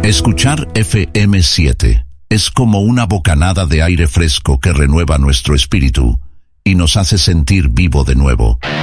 Escuchar FM7 es como una bocanada de aire fresco que renueva nuestro espíritu y nos hace sentir vivo de nuevo.